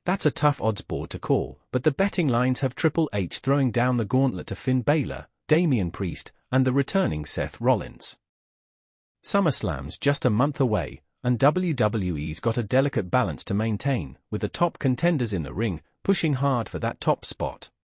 That's a tough odds board to call, but the betting lines have Triple H throwing down the gauntlet to Finn Balor, Damian Priest, and the returning Seth Rollins. SummerSlam's just a month away, and WWE's got a delicate balance to maintain, with the top contenders in the ring pushing hard for that top spot.